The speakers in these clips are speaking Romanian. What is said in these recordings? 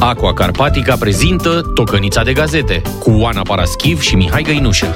Aqua Carpatica prezintă Tocănița de gazete cu Oana Paraschiv și Mihai Găinușă.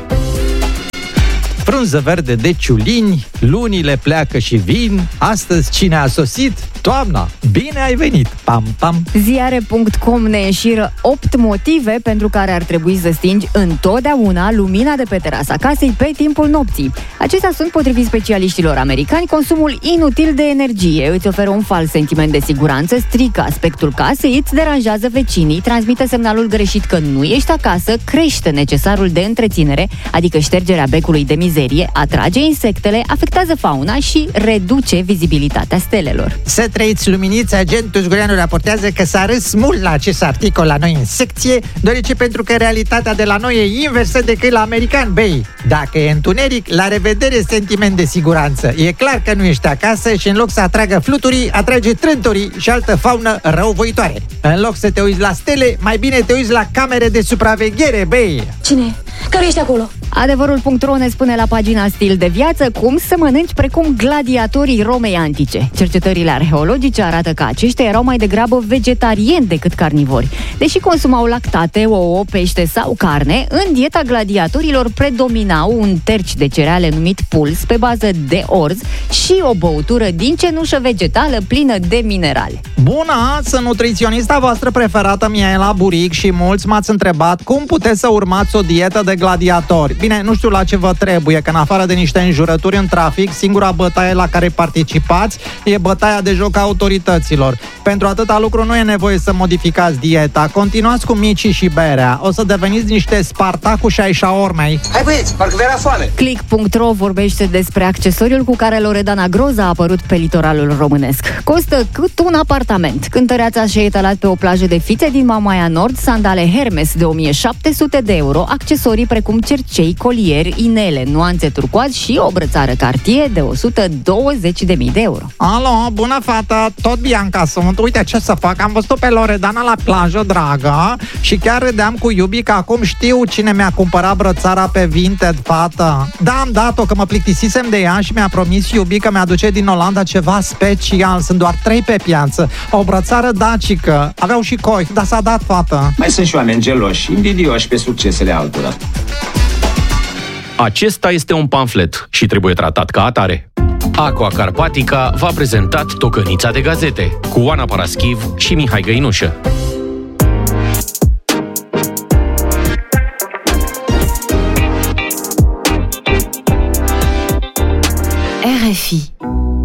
Frunză verde de ciulini, lunile pleacă și vin. Astăzi cine a sosit? Toamna, bine ai venit! Pam, pam! Ziare.com ne ieșiră 8 motive pentru care ar trebui să stingi întotdeauna lumina de pe terasa casei pe timpul nopții. Acestea sunt, potrivit specialiștilor americani, consumul inutil de energie, îți oferă un fals sentiment de siguranță, strică aspectul casei, îți deranjează vecinii, transmite semnalul greșit că nu ești acasă, crește necesarul de întreținere, adică ștergerea becului de mizerie, atrage insectele, afectează fauna și reduce vizibilitatea stelelor. Să trăiți luminița, agentul Zgureanu raportează că s-a râs mult la acest articol la noi în secție, deoarece pentru că realitatea de la noi e inversă decât la american, băi. Dacă e întuneric, la revedere sentiment de siguranță. E clar că nu ești acasă și în loc să atragă fluturii, atrage trântorii și altă faună răuvoitoare. În loc să te uiți la stele, mai bine te uiți la camere de supraveghere, băi. Cine? Care ești acolo? Adevărul.ro ne spune la pagina Stil de viață cum să mănânci precum gladiatorii Romei antice. Cercetările arheologice arată că aceștia erau mai degrabă vegetarieni decât carnivori. Deși consumau lactate, ouă, pește sau carne, în dieta gladiatorilor predominau un terci de cereale numit puls pe bază de orz și o băutură din cenușă vegetală plină de minerale. Bună, sunt nutriționista voastră preferată, Miela Buric, și mulți m-ați întrebat cum puteți să urmați o dietă de gladiatori. Bine, nu știu la ce vă trebuie, că în afară de niște înjurături în trafic, singura bătaie la care participați e bătaia de joc a autorităților. Pentru atâta lucru nu e nevoie să modificați dieta. Continuați cu micii și berea. O să deveniți niște Spartacuși ai șaormei. Hai băieți, parcă vi-era foame. Click.ro vorbește despre accesoriul cu care Loredana Groza a apărut pe litoralul românesc. Costă cât un apartament. Cântăreața și-a etalat pe o plajă de fițe din Mamaia Nord sandale Hermes de 1700 de euro, accesorii precum cercei, colieri, inele, nuanțe turcoaz și o brățară Cartier de 120.000 de euro. Alo, bună fată, tot Bianca sunt. Uite ce să fac, am văzut pe Loredana la plajă, dragă, și chiar râdeam cu iubii că acum știu cine mi-a cumpărat brățara pe Vinted, fată. Da, am dat-o, că mă plictisisem de ea și mi-a promis iubii că mi-aduce din Olanda ceva special. Sunt doar 3 pe piață. O brățară dacică. Aveau și coi, dar s-a dat, fată. Mai sunt și oameni geloși, invidioși pe succesele altora. Acesta este un pamflet și trebuie tratat ca atare. Aqua Carpatica v-a prezentat Tocănița de gazete cu Oana Paraschiv și Mihai Găinușă. RFI